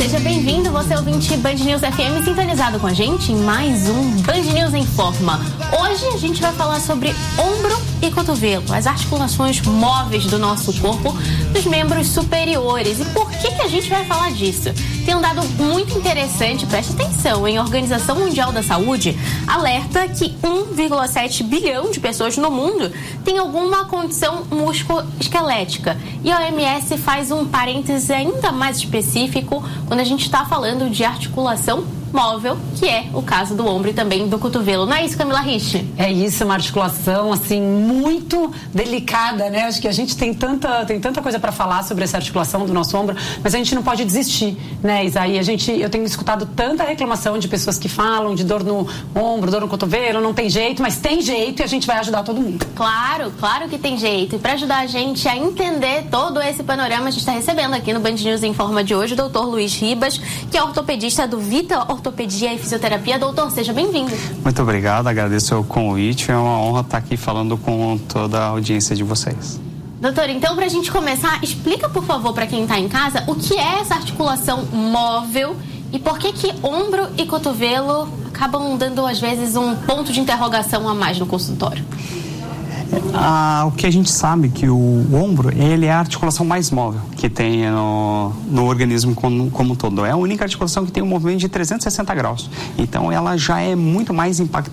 Seja bem-vindo, você ouvinte Band News FM, sintonizado com a gente em mais um Band News em Forma. Hoje a gente vai falar sobre ombro e cotovelo, as articulações móveis do nosso corpo, dos membros superiores. E por que a gente vai falar disso? Tem um dado muito interessante, preste atenção, hein? A Organização Mundial da Saúde alerta que 1,7 bilhão de pessoas no mundo tem alguma condição musculoesquelética. E a OMS faz um parêntese ainda mais específico quando a gente está falando de articulação móvel, que é o caso do ombro e também do cotovelo. Não é isso, Camila Rich? É isso, uma articulação, assim, muito delicada, né? Acho que a gente tem tanta coisa para falar sobre essa articulação do nosso ombro, mas a gente não pode desistir, né, Isaí? Eu tenho escutado tanta reclamação de pessoas que falam de dor no ombro, dor no cotovelo, não tem jeito, mas tem jeito e a gente vai ajudar todo mundo. Claro que tem jeito. E para ajudar a gente a entender todo esse panorama, a gente está recebendo aqui no Band News em Forma de hoje o Dr. Luiz Ribas, que é ortopedista do Vita Ortopedia e Fisioterapia. Doutor, seja bem-vindo. Muito obrigado, agradeço o convite. É uma honra estar aqui falando com toda a audiência de vocês. Doutor, então, para a gente começar, explica, por favor, para quem está em casa, o que é essa articulação móvel e por que ombro e cotovelo acabam dando, às vezes, um ponto de interrogação a mais no consultório. O que a gente sabe que o ombro, ele é a articulação mais móvel que tem no organismo como um todo. É a única articulação que tem um movimento de 360 graus. Então, ela já é muito mais impactante